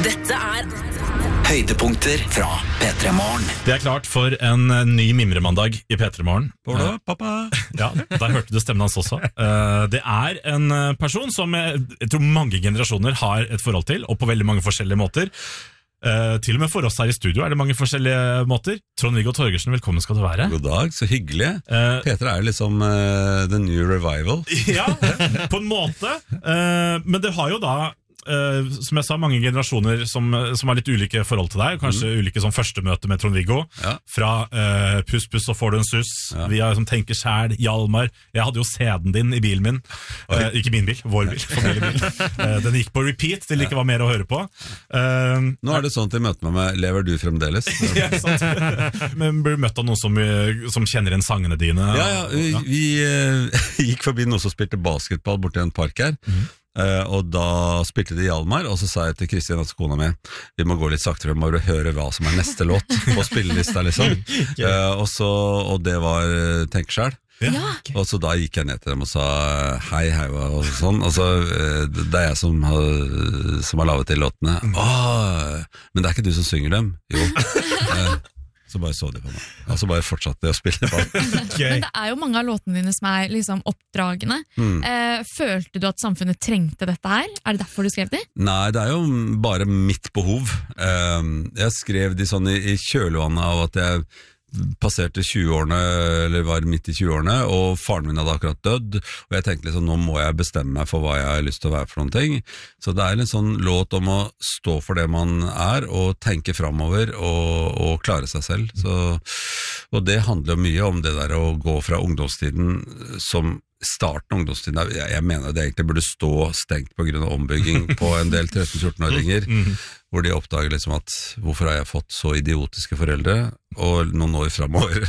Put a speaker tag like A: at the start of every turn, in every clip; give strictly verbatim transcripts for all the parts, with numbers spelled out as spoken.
A: Dette er høydepunkter fra P tre Morgen.
B: Det er klart for en ny mimremandag i P tre Morgen.
C: Hvor da, pappa?
B: Ja, der hørte du stemmen hans også. Det er en person som jeg, jeg tror mange generasjoner har et forhold til, og på veldig mange forskjellige måter. Uh, til og med for oss her i studio er det mange forskjellige måter. Trond-Viggo Torgersen, velkommen skal du være.
C: God dag, så hyggelig.
B: uh,
C: Peter er liksom uh, the new revival.
B: Ja, på en måte. uh, Men det har jo da Uh, som jeg sa, mange generasjoner som, som har litt ulike forhold til deg. Kanskje mm. ulike som første møte med Trond-Viggo. Ja. Fra uh, Puss Puss og får du en suss. Ja. Vi har som tenker sjæl, Hjalmar. Jeg hadde jo C D-en din i bilen min. uh, Ikke min bil, vår bil, familiebil. uh, Den gikk på repeat til det ikke var mer å høre på. uh,
C: Nå er det sånn til møtet med meg. Lever du fremdeles?
B: Ja, sant. Men blir du møtt av noen som, som kjenner igjen sangene dine?
C: Ja, ja, vi, ja. vi uh, gikk forbi noen som spilte basketball borti en park her. mm. Uh, og da spilte de Hjalmar, og så sa jeg til Kristin, altså kona mi, vi må gå litt saktere, vi må høre hva som er neste låt på spillelista liksom. uh, og, så, og det var uh, Tenk selv. Ja. Og så da gikk jeg ned til dem og sa hei, hei, og sånn. Og så uh, det er jeg som har, som har lavet til låtene. Åh, men det er ikke du som synger dem. Jo. uh, Så bare så de på meg. Og så bare fortsatte de å spille på.
D: Okay. Men det er jo mange av låtene dine som er liksom oppdragende. Mm. Eh, følte du at samfunnet trengte dette her? Er det derfor du skrev de?
C: Nei, det er jo bare mitt behov. Eh, jeg skrev de sånn i, i kjølvannet av at jeg passerte tjue-årene, eller var midt i tjue-årene, og faren min hadde akkurat dødd, og jeg tenkte liksom, nå må jeg bestemme meg for hva jeg har lyst til å være for noen ting. Så det er en sånn låt om å stå for det man er, og tenke fremover, og, og klare seg selv. Så, og det handler mye om det der å gå fra ungdomstiden som starten av ungdomstiden. Jeg, jeg mener det egentlig burde stå stengt på grunn av ombygging på en del tretten-fjorten-åringer, hvor de oppdager liksom at hvorfor har jeg fått så idiotiske foreldre, og noen år fremover.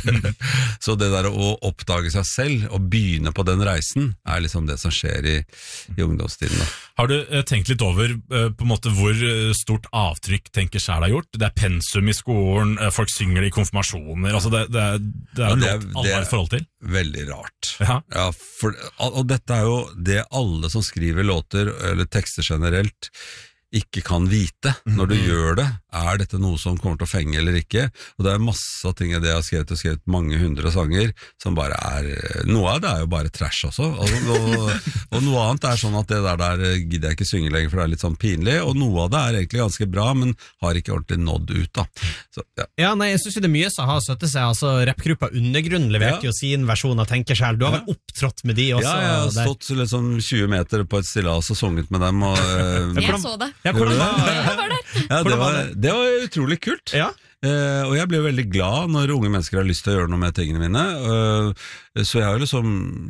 C: Så det der å oppdage seg selv, og begynne på den reisen, er liksom det som skjer i, i ungdomstiden. Da.
B: Har du eh, tenkt litt over eh, på en måte hvor stort avtrykk tenker selv har gjort? Det er pensum i skolen, eh, folk synger det i konfirmasjoner, altså det, det, er, det er jo ja, låt alle har et forhold til.
C: Veldig rart.
B: Ja.
C: Ja, for, og dette er jo det alle som skriver låter, eller tekster generelt, ikke kan vite når du mm. gjør det. Er dette noe som kommer til å fenge eller ikke? Og det er masse ting av det jeg har skrevet, og skrevet mange hundre sanger, som bare er, noe av det er jo bare trash også, og, og, og noe annet er sånn at det der, der gidder jeg ikke synge lenger, for det er litt sånn pinlig, og noe av det er egentlig ganske bra, men har ikke ordentlig nådd ut da. Så, ja.
E: ja, nei, jeg synes jo det er mye som har søttet seg, altså rappgruppa Undergrunn leverte ja. jo sin versjon av Tenker selv, du har vel opptrådt med de også?
C: Ja, jeg har stått liksom tjue meter på et stillas og sunget med dem, og
D: jeg så det.
E: Ja, hvordan var det?
C: Ja, det var, det var utrolig kult.
E: Ja.
C: Uh, og jeg blir veldig glad når unge mennesker har lyst til å gjøre noe med tingene mine. Uh, så jeg har jo liksom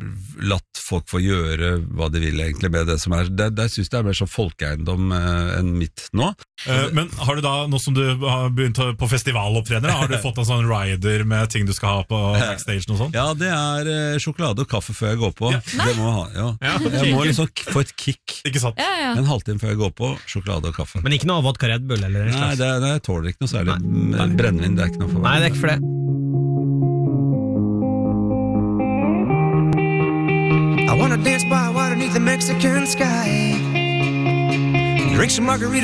C: latt folk få gjøre hva de vil egentlig med det som er. Der, der synes jeg det er mer så folkeeiendom uh, enn mitt nå.
B: Uh, men har du da, nå som du har begynt på festivalopptrener, har du fått en sånn rider med ting du skal ha på backstage og sånn?
C: Ja, det er uh, sjokolade og kaffe før jeg går på. Ja. Det må jeg ha, ja.
B: Ja, okay.
C: Jeg må liksom få et kick.
B: Ikke sant?
D: Ja, ja.
C: En halvtime før jeg går på, sjokolade og kaffe.
E: Men ikke noe vodka Red Bull? Eller
C: Nei, det, det jeg tåler ikke noe særlig. Nei. Brennvin, det er ikke noe for meg.
E: Nei, det er ikke for det.
F: I wanna dance by water beneath the Mexican sky. Drink some margarita